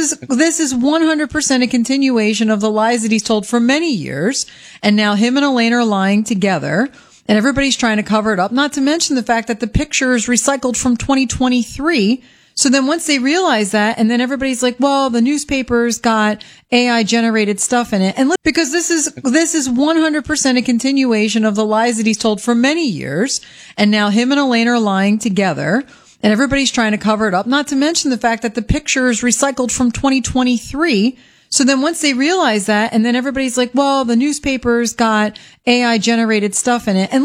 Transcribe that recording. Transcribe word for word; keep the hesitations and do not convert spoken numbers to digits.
is, this is one hundred percent a continuation of the lies that he's told for many years. And now him and Elaine are lying together and everybody's trying to cover it up. Not to mention the fact that the picture is recycled from twenty twenty-three. So then once they realize that, and then everybody's like, well, the newspaper's got A I generated stuff in it. And look, because this is, this is one hundred percent a continuation of the lies that he's told for many years. And now him and Elaine are lying together and everybody's trying to cover it up. Not to mention the fact that the picture is recycled from twenty twenty-three. So then once they realize that, and then everybody's like, well, the newspaper's got A I generated stuff in it. And